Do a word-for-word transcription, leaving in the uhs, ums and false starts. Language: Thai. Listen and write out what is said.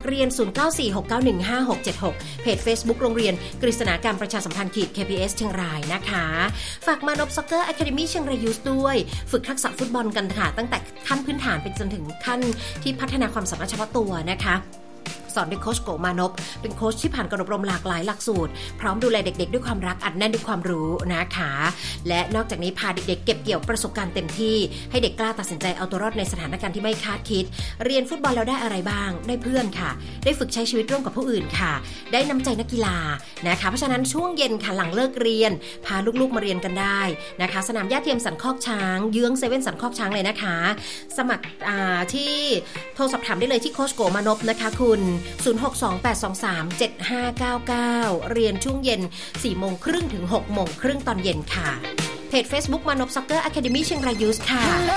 เรียนศูนย์ เก้า สี่ หก เก้า หนึ่ง ห้า หก เจ็ด หกเพจ Facebook โรงเรียนกฤษณาการประชาสัมพันธ์ขีด เค พี เอส เชียงรายนะคะฝากมานพซ็อกเกอร์อะคาเดมี่เชียงรายยูสด้วยฝึกทักษะฟุตบอลกันค่ะตั้งแต่ขั้นพื้นฐานไปจนถึงขั้นที่พัฒนาความสามารถเฉพาะตัวนะคะสอนโดยโค้ชโกมานพเป็นโค้ชที่ผ่านการอบรมหลากหลายหลักสูตรพร้อมดูแลเด็กๆด้วยความรักอัดแน่นด้วยความรู้นะคะและนอกจากนี้พาเด็กๆเก็บเกี่ยวประสบการณ์เต็มที่ให้เด็กกล้าตัดสินใจเอาตัวรอดในสถานการณ์ที่ไม่คาดคิดเรียนฟุตบอลแล้วได้อะไรบ้างได้เพื่อนค่ะได้ฝึกใช้ชีวิตร่วมกับผู้อื่นค่ะได้น้ำใจนักกีฬานะคะเพราะฉะนั้นช่วงเย็นค่ะหลังเลิกเรียนพาลูกๆมาเรียนกันได้นะคะสนามหญ้าเทียมสันคอกช้างเยื้องเซเว่นสันคอกช้างเลยนะคะสมัครที่โทรสอบถามได้เลยที่โค้ชโกมานพนะคะคุณศูนย์ หก สอง แปด สอง สาม เจ็ด ห้า เก้า เก้าเรียนช่วงเย็น สี่โมงครึ่งถึง หกโมงครึ่งตอนเย็นค่ะเพจ Facebook มานพซ็อกเกอร์อะคาเดมี่เชียงรายยูสค่ะ